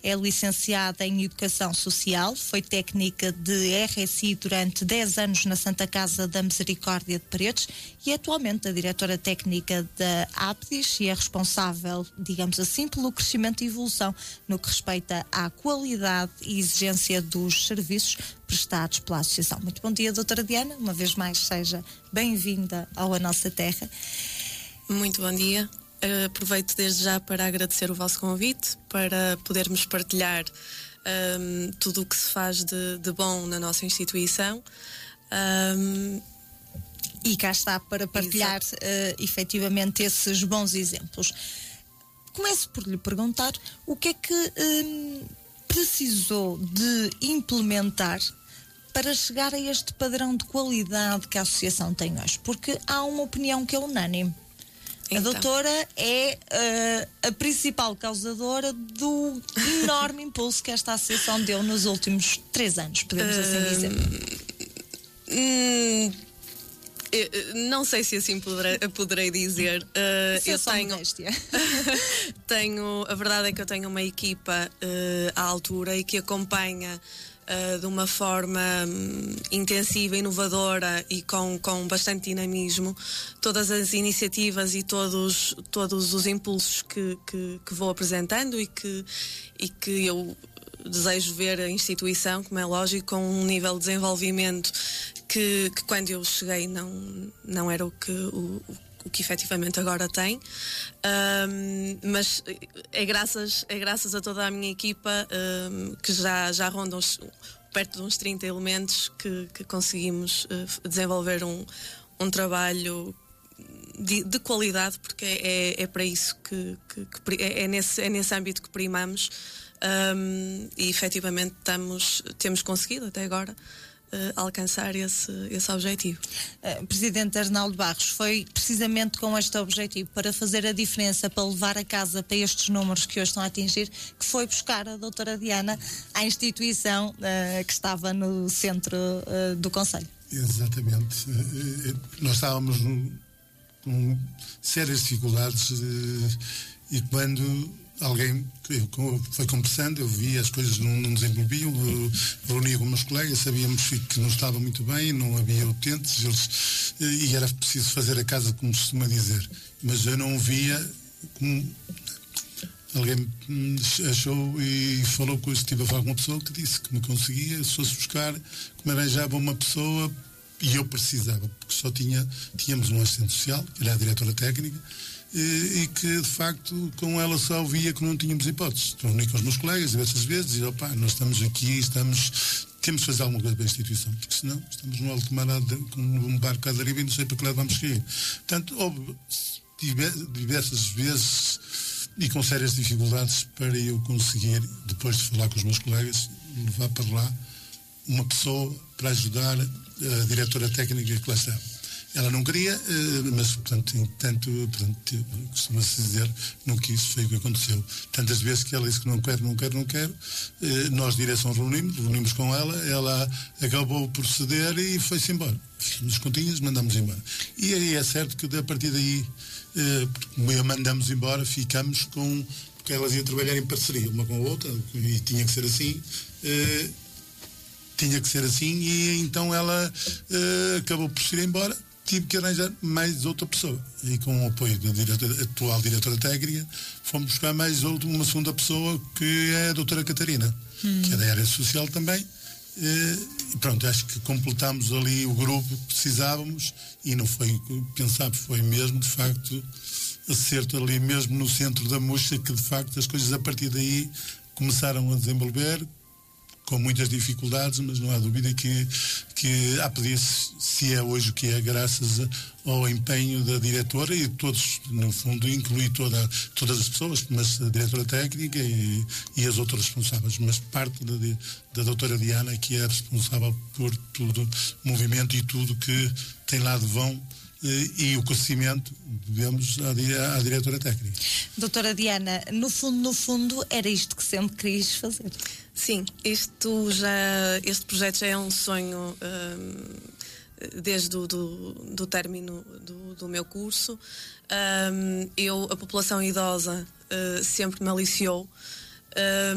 é licenciada em Educação Social, foi técnica de RSI durante 10 anos na Santa Casa da Misericórdia de Paredes e é atualmente a diretora técnica da APDIS e é responsável, digamos assim, pelo crescimento e evolução no que respeita à qualidade e exigência dos serviços prestados pela Associação. Muito bom dia, doutora Diana. Uma vez mais, seja bem-vinda ao A Nossa Terra. Muito bom dia. Aproveito desde já para agradecer o vosso convite, para podermos partilhar tudo o que se faz de bom na nossa instituição. E cá está para partilhar efetivamente esses bons exemplos. Começo por lhe perguntar o que é que precisou de implementar para chegar a este padrão de qualidade que a Associação tem hoje, porque há uma opinião que é unânime. Então. A doutora é a principal causadora do enorme impulso que esta Associação deu nos últimos 3 anos, podemos assim dizer. Não sei se assim poderei dizer. Eu tenho. A verdade é que eu tenho uma equipa à altura e que acompanha de uma forma intensiva, inovadora e com bastante dinamismo todas as iniciativas e todos os impulsos que vou apresentando e que eu desejo ver a instituição, como é lógico, com um nível de desenvolvimento que quando eu cheguei não era o que efetivamente agora tem, mas é graças a toda a minha equipa que já rondam perto de uns 30 elementos que conseguimos desenvolver um trabalho de qualidade, porque é para isso que é nesse âmbito que primamos, e efetivamente temos conseguido até agora alcançar esse objetivo. Presidente Arnaldo Barros, foi precisamente com este objetivo, para fazer a diferença, para levar a casa para estes números que hoje estão a atingir, que foi buscar a doutora Diana à instituição que estava no centro do Conselho. Exatamente. Nós estávamos com sérias dificuldades e quando alguém foi conversando, eu vi as coisas não desenvolviam, reunia com meus colegas, sabíamos que não estava muito bem, não havia utentes, e era preciso fazer a casa, como se costuma dizer, mas eu não via como alguém achou e falou com isso. Estive a falar com uma pessoa que disse que me conseguia, se fosse buscar, que me arranjava uma pessoa, e eu precisava, porque só tínhamos um assistente social, que era a diretora técnica, e que de facto com ela só via que não tínhamos hipóteses. Reuni com os meus colegas diversas vezes e opá, nós estamos aqui, temos de fazer alguma coisa para a instituição, porque senão estamos no alto mar com um barco à deriva e não sei para que lado vamos cair. Portanto, houve diversas vezes e com sérias dificuldades para eu conseguir, depois de falar com os meus colegas, levar para lá uma pessoa para ajudar a diretora técnica que lá estava. Ela não queria, mas, portanto, costuma-se dizer, não quis, foi o que aconteceu. Tantas vezes que ela disse que não quero, nós, direção, reunimos com ela acabou por ceder e foi-se embora. Fizemos as continhas, mandamos embora. E aí é certo que, a partir daí, mandamos embora, ficamos porque elas iam trabalhar em parceria, uma com a outra, e tinha que ser assim. E então ela acabou por se ir embora. Tive que arranjar mais outra pessoa, e com o apoio da atual diretora técnica fomos buscar mais uma segunda pessoa, que é a doutora Catarina, que é da área social também, e pronto, acho que completámos ali o grupo que precisávamos, e não foi pensar, foi mesmo de facto acerto ali mesmo no centro da Muxa, que de facto as coisas a partir daí começaram a desenvolver, com muitas dificuldades, mas não há dúvida que a pedir se é hoje o que é, graças ao empenho da diretora e todos, no fundo, inclui todas as pessoas, mas a diretora técnica e as outras responsáveis, mas parte da doutora Diana, que é responsável por todo o movimento e tudo que tem lá de vão, e o conhecimento devemos à diretora técnica. Doutora Diana, no fundo era isto que sempre quis fazer. Sim, este projeto já é um sonho desde do término do meu curso. A população idosa sempre me aliciou.